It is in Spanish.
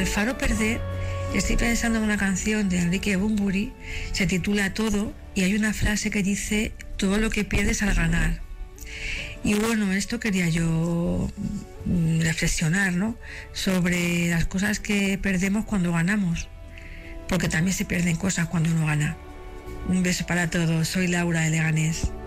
Faro Perder, estoy pensando en una canción de Enrique Bunbury, se titula Todo, y hay una frase que dice: todo lo que pierdes al ganar. Y bueno, esto quería yo reflexionar, ¿no?, sobre las cosas que perdemos cuando ganamos, porque también se pierden cosas cuando uno gana. Un beso para todos, soy Laura de Leganés.